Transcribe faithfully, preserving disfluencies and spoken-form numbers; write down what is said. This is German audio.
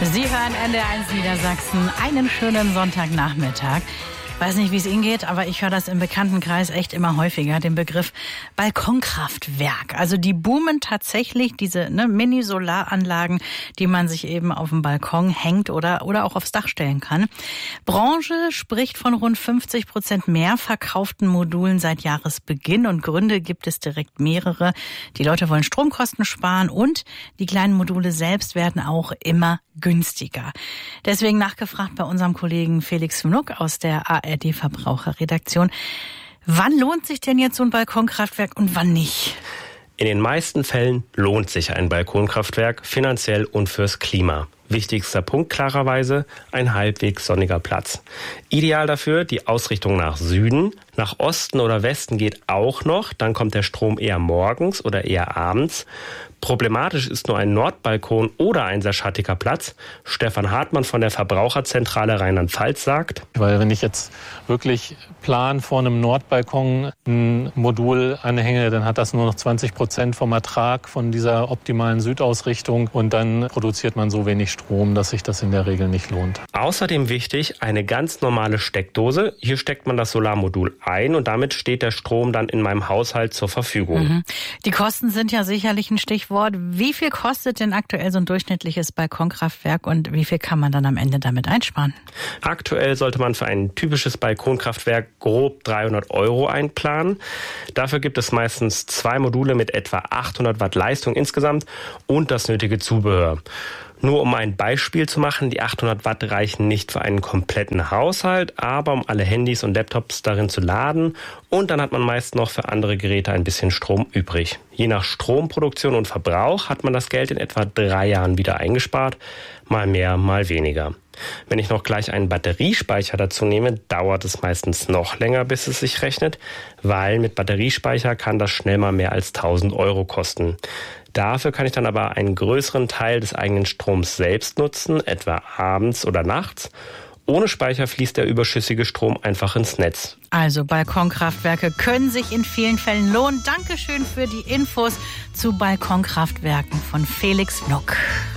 Sie hören N D R eins Niedersachsen. Einen schönen Sonntagnachmittag. Weiß nicht, wie es Ihnen geht, aber ich höre das im Bekanntenkreis echt immer häufiger, den Begriff Balkonkraftwerk. Also die boomen tatsächlich, diese ne, Mini-Solaranlagen, die man sich eben auf dem Balkon hängt oder, oder auch aufs Dach stellen kann. Branche spricht von rund fünfzig Prozent mehr verkauften Modulen seit Jahresbeginn und Gründe gibt es direkt mehrere. Die Leute wollen Stromkosten sparen und die kleinen Module selbst werden auch immer günstiger. Deswegen nachgefragt bei unserem Kollegen Felix Fnuck aus der A R D-Verbraucherredaktion. Wann lohnt sich denn jetzt so ein Balkonkraftwerk und wann nicht? In den meisten Fällen lohnt sich ein Balkonkraftwerk finanziell und fürs Klima. Wichtigster Punkt klarerweise, ein halbwegs sonniger Platz. Ideal dafür die Ausrichtung nach Süden. Nach Osten oder Westen geht auch noch, dann kommt der Strom eher morgens oder eher abends. Problematisch ist nur ein Nordbalkon oder ein sehr schattiger Platz. Stefan Hartmann von der Verbraucherzentrale Rheinland-Pfalz sagt: Weil wenn ich jetzt wirklich plan vor einem Nordbalkon ein Modul anhänge, dann hat das nur noch zwanzig Prozent vom Ertrag von dieser optimalen Südausrichtung und dann produziert man so wenig Strom, dass sich das in der Regel nicht lohnt. Außerdem wichtig, eine ganz normale Steckdose. Hier steckt man das Solarmodul ein und damit steht der Strom dann in meinem Haushalt zur Verfügung. Mhm. Die Kosten sind ja sicherlich ein Stichwort. Wie viel kostet denn aktuell so ein durchschnittliches Balkonkraftwerk und wie viel kann man dann am Ende damit einsparen? Aktuell sollte man für ein typisches Balkonkraftwerk grob dreihundert Euro einplanen. Dafür gibt es meistens zwei Module mit etwa achthundert Watt Leistung insgesamt und das nötige Zubehör. Nur um ein Beispiel zu machen, die achthundert Watt reichen nicht für einen kompletten Haushalt, aber um alle Handys und Laptops darin zu laden und dann hat man meist noch für andere Geräte ein bisschen Strom übrig. Je nach Stromproduktion und Verbrauch hat man das Geld in etwa drei Jahren wieder eingespart, mal mehr, mal weniger. Wenn ich noch gleich einen Batteriespeicher dazu nehme, dauert es meistens noch länger, bis es sich rechnet, weil mit Batteriespeicher kann das schnell mal mehr als tausend Euro kosten. Dafür kann ich dann aber einen größeren Teil des eigenen Stroms selbst nutzen, etwa abends oder nachts. Ohne Speicher fließt der überschüssige Strom einfach ins Netz. Also Balkonkraftwerke können sich in vielen Fällen lohnen. Dankeschön für die Infos zu Balkonkraftwerken von Felix Fnuck.